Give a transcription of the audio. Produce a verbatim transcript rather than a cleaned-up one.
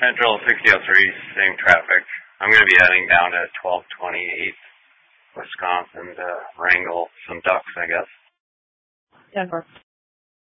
Central sixty oh three, same traffic. I'm going to be heading down to twelve twenty-eight, Wisconsin to wrangle some ducks, I guess. Denver.